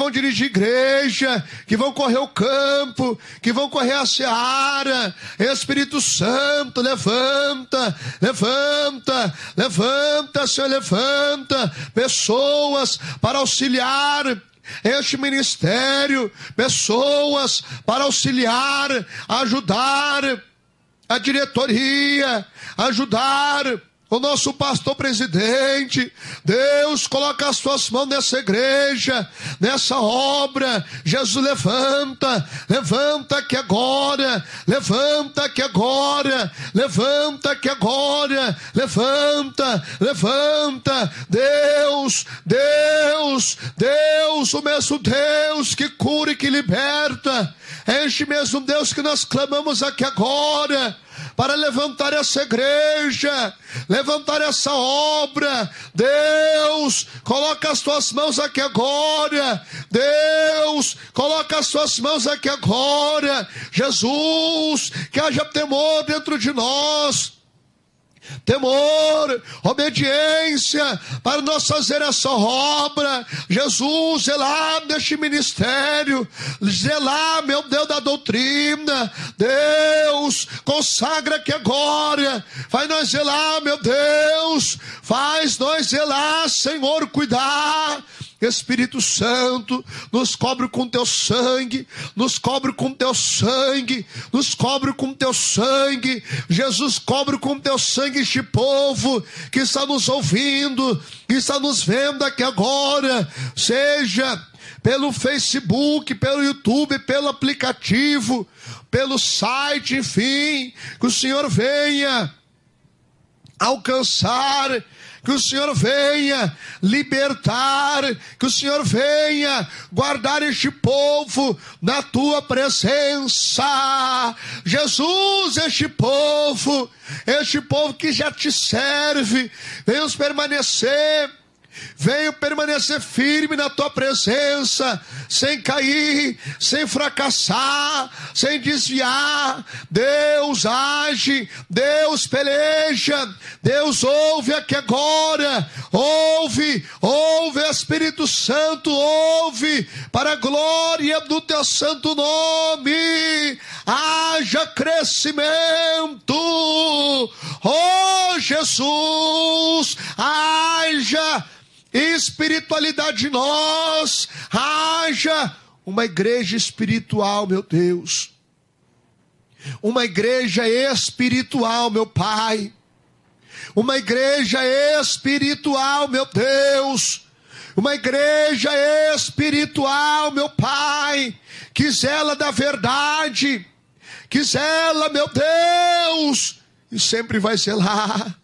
vão dirigir igreja, que vão correr o campo, que vão correr a seara. Espírito Santo, levanta, levanta, levanta, Senhor, levanta pessoas para auxiliar este ministério, pessoas para auxiliar, ajudar a diretoria, ajudar o nosso pastor presidente. Deus, coloca as tuas mãos nessa igreja, nessa obra. Jesus, levanta, levanta aqui agora, levanta aqui agora, levanta aqui agora, levanta, levanta. Deus, Deus, Deus, o mesmo Deus que cura e que liberta, é este mesmo Deus que nós clamamos aqui agora, para levantar essa igreja, levantar essa obra. Deus, coloca as tuas mãos aqui agora. Deus, coloca as tuas mãos aqui agora. Jesus, que haja temor dentro de nós. Temor, obediência, para nós fazer essa obra. Jesus, zelar deste ministério, zelar, meu Deus, da doutrina. Deus, consagra aqui agora, faz nós zelar, meu Deus, faz nós zelar, Senhor, cuidar. Espírito Santo, nos cobre com teu sangue, nos cobre com teu sangue, nos cobre com teu sangue. Jesus, cobre com teu sangue este povo que está nos ouvindo, que está nos vendo aqui agora, seja pelo Facebook, pelo YouTube, pelo aplicativo, pelo site, enfim, que o Senhor venha alcançar, que o Senhor venha libertar, que o Senhor venha guardar este povo na tua presença. Jesus, este povo que já te serve, venha permanecer. Venho permanecer firme na tua presença, sem cair, sem fracassar, sem desviar. Deus age, Deus peleja, Deus ouve aqui agora. Ouve, ouve, Espírito Santo, ouve, para a glória do teu santo nome. Haja crescimento, oh Jesus, haja espiritualidade em nós, haja uma igreja espiritual, meu Deus, uma igreja espiritual, meu Pai, uma igreja espiritual, meu Deus, uma igreja espiritual, meu Pai, que zela da verdade, que zela, meu Deus, e sempre vai zelar.